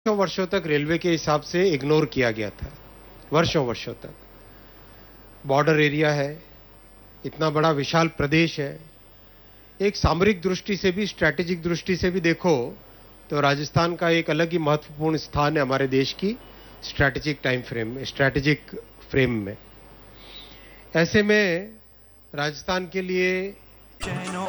वर्षों तक रेलवे के हिसाब से इग्नोर किया गया था, वर्षों वर्षों तक। बॉर्डर एरिया है, इतना बड़ा विशाल प्रदेश है, एक सामरिक दृष्टि से भी, स्ट्रैटेजिक दृष्टि से भी देखो तो राजस्थान का एक अलग ही महत्वपूर्ण स्थान है हमारे देश की स्ट्रैटेजिक टाइम फ्रेम में, स्ट्रैटेजिक फ्रेम में। ऐसे में राजस्थान के लिए चैनो